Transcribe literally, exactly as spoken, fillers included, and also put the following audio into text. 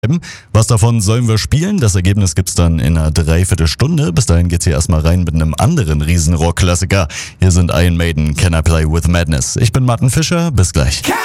Was davon sollen wir spielen? Das Ergebnis gibt's dann in einer Dreiviertelstunde. Bis dahin geht's hier erstmal rein mit einem anderen Riesenrock-Klassiker. Hier sind Iron Maiden, Can I Play With Madness? Ich bin Martin Fischer, bis gleich.